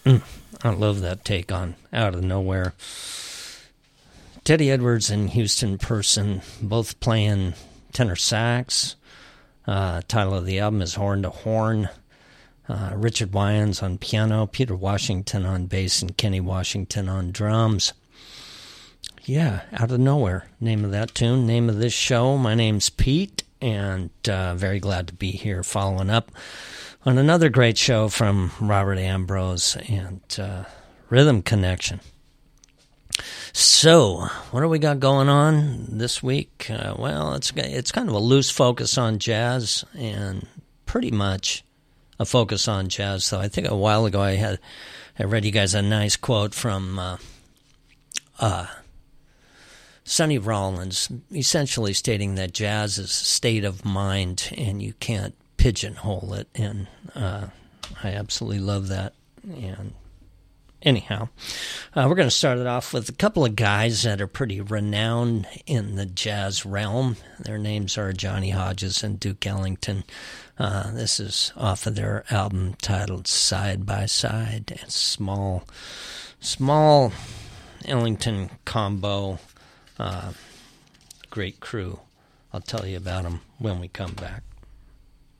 I love that take on Out of Nowhere. Teddy Edwards and Houston Person both playing tenor sax. Title of the album is Horn to Horn. Richard Wyans on piano, Peter Washington on bass, and Kenny Washington on drums. Yeah, Out of Nowhere, name of that tune, name of this show. My name's Pete, and very glad to be here following up on another great show from Robert Ambrose and Rhythm Connection. So, what do we got going on this week? Well, it's kind of a loose focus on jazz and pretty much a focus on jazz. So I think a while ago I read you guys a nice quote from Sonny Rollins, essentially stating that jazz is a state of mind and you can't pigeonhole it. And I absolutely love that. And anyhow, we're going to start it off with a couple of guys that are pretty renowned in the jazz realm. Their names are Johnny Hodges and Duke Ellington. This is off of their album titled Side by Side. It's small Ellington combo. Great crew. I'll tell you about them when we come back.